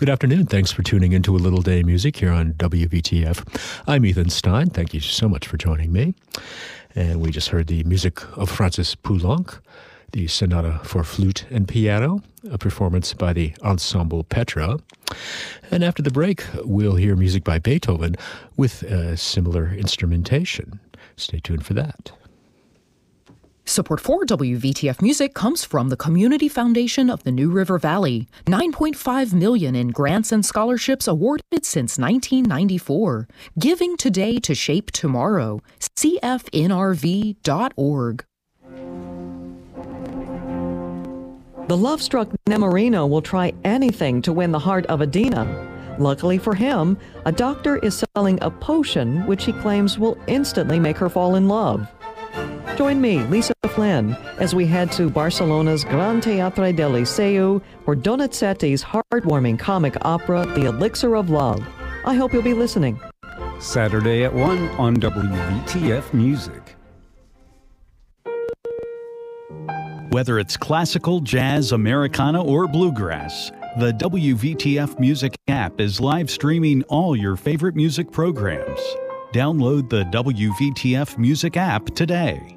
Good afternoon. Thanks for tuning into A Little Day Music here on WVTF. I'm Ethan Stein. Thank you so much for joining me. And we just heard the music of Francis Poulenc, the Sonata for Flute and Piano, a performance by the Ensemble Petra. And after the break, we'll hear music by Beethoven with a similar instrumentation. Stay tuned for that. Support for WVTF Music comes from the Community Foundation of the New River Valley. $9.5 million in grants and scholarships awarded since 1994. Giving today to shape tomorrow. CFNRV.org. The love-struck Nemorino will try anything to win the heart of Adina. Luckily for him, a doctor is selling a potion which he claims will instantly make her fall in love. Join me, Lisa Flynn, as we head to Barcelona's Gran Teatre del Liceu for Donizetti's heartwarming comic opera, The Elixir of Love. I hope you'll be listening. Saturday at 1 on WVTF Music. Whether it's classical, jazz, Americana, or bluegrass, the WVTF Music app is live streaming all your favorite music programs. Download the WVTF Music app today.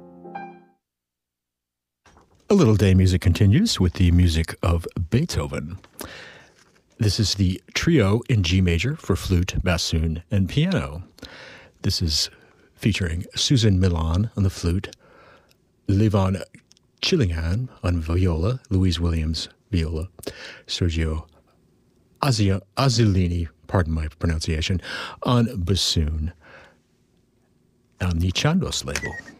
A Little Day Music continues with the music of Beethoven. This is the trio in G major for flute, bassoon, and piano. This is featuring Susan Milan on the flute, Levon Chillingham on viola, Louise Williams viola, Sergio Azzolini, pardon my pronunciation, on bassoon, on the Chandos label.